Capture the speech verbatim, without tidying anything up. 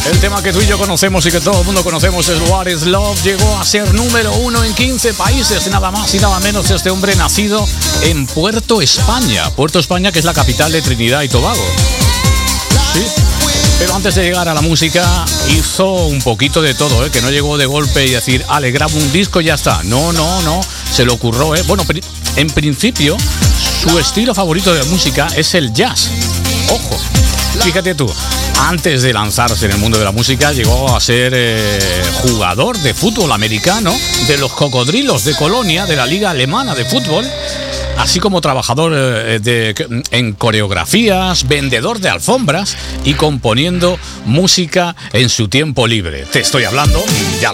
El tema que tú y yo conocemos y que todo el mundo conocemos es What is Love. Llegó a ser número uno en quince países, nada más y nada menos. Este hombre nacido en Puerto España. Puerto España, que es la capital de Trinidad y Tobago. Sí. Pero antes de llegar a la música, hizo un poquito de todo, ¿eh? Que no llegó de golpe y decir, ale, grabo un disco y ya está. No, no, no. Se le ocurrió, ¿eh? Bueno, en principio, su estilo favorito de música es el jazz. Ojo, fíjate tú. Antes de lanzarse en el mundo de la música, llegó a ser eh, jugador de fútbol americano de los Cocodrilos de Colonia, de la Liga Alemana de Fútbol, así como trabajador eh, de, en coreografías, vendedor de alfombras y componiendo música en su tiempo libre. Te estoy hablando, ya